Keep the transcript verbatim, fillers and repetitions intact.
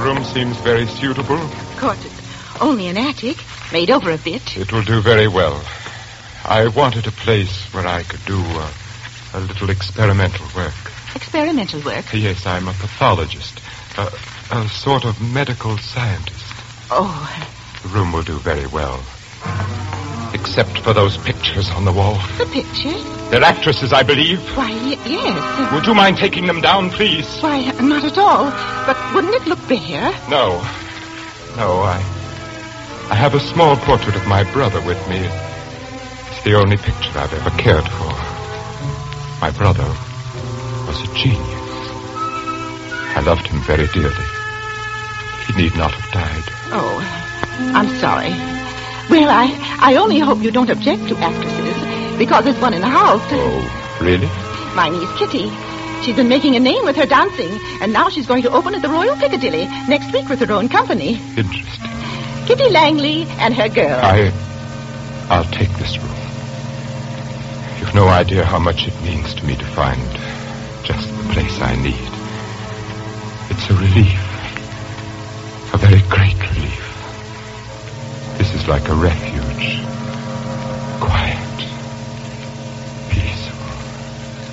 room seems very suitable. Of course, it's only an attic, made over a bit. It will do very well. I wanted a place where I could do uh, a little experimental work. Experimental work? Yes, I'm a pathologist. Uh, a sort of medical scientist. Oh. The room will do very well. Except for those pictures on the wall. The pictures? They're actresses, I believe. Why, y- yes. Would you mind taking them down, please? Why, not at all. But wouldn't it look bare? No. No, I... I have a small portrait of my brother with me. It's the only picture I've ever cared for. My brother was a genius. I loved him very dearly. He need not have died. Oh, I'm sorry. Well, I, I only hope you don't object to actresses, because there's one in the house. Oh, really? My niece, Kitty. She's been making a name with her dancing, and now she's going to open at the Royal Piccadilly next week with her own company. Interesting. Kitty Langley and her girl. I... I'll take this room. You've no idea how much it means to me to find just the place I need. It's a relief. A very great relief. This is like a refuge.